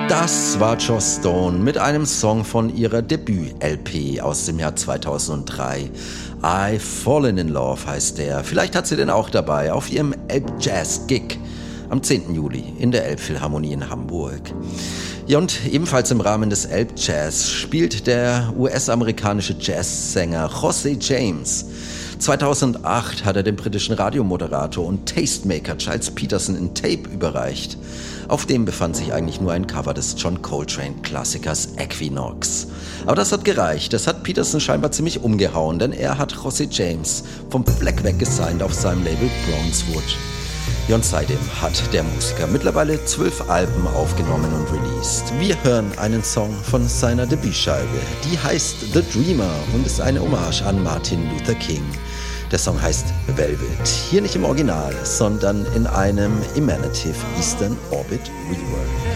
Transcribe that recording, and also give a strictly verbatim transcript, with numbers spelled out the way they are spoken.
Das war Joss Stone mit einem Song von ihrer Debüt-L P aus dem Jahr zweitausenddrei. I've Fallen in Love heißt der. Vielleicht hat sie den auch dabei auf ihrem Elbjazz-Gig am zehnten Juli in der Elbphilharmonie in Hamburg. Ja, und ebenfalls im Rahmen des Elbjazz spielt der U S-amerikanische Jazzsänger José James. zweitausendacht hat er dem britischen Radiomoderator und Tastemaker Giles Peterson in Tape überreicht. Auf dem befand sich eigentlich nur ein Cover des John Coltrane-Klassikers Equinox. Aber das hat gereicht. Das hat Peterson scheinbar ziemlich umgehauen, denn er hat José James vom Fleck weg gesigned auf seinem Label Brownswood. Ja, und seitdem hat der Musiker mittlerweile zwölf Alben aufgenommen und released. Wir hören einen Song von seiner Debütscheibe. Die heißt The Dreamer und ist eine Hommage an Martin Luther King. Der Song heißt Velvet. Hier nicht im Original, sondern in einem Imaginative Eastern Orbit Rework.